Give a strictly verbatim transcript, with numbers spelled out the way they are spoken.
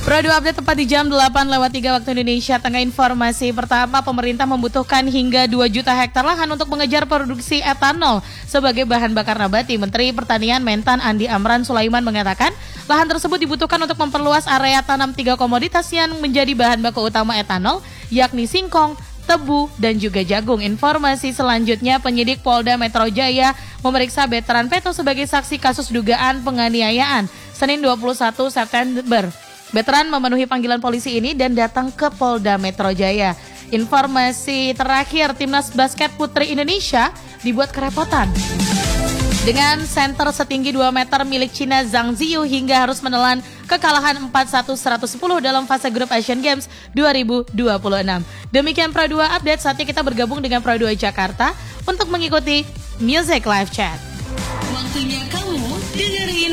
Pro dua update tepat di jam delapan lewat tiga waktu Indonesia Tengah. Informasi pertama, pemerintah membutuhkan hingga dua juta hektar lahan untuk mengejar produksi etanol sebagai bahan bakar nabati. Menteri Pertanian Mentan Andi Amran Sulaiman mengatakan lahan tersebut dibutuhkan untuk memperluas area tanam tiga komoditas yang menjadi bahan baku utama etanol, yakni singkong, tebu, dan juga jagung. Informasi selanjutnya, penyidik Polda Metro Jaya memeriksa Betran Peto sebagai saksi kasus dugaan penganiayaan Senin dua puluh satu September. Betran memenuhi panggilan polisi ini dan datang ke Polda Metro Jaya. Informasi terakhir, Timnas Basket Putri Indonesia dibuat kerepotan. Dengan center setinggi dua meter milik Cina Zhang Ziyu hingga harus menelan kekalahan empat satu seratus sepuluh dalam fase grup Asian Games dua ribu dua puluh enam. Demikian Pro dua Update, saatnya kita bergabung dengan Pro dua Jakarta untuk mengikuti Music Live Chat. Waktunya kamu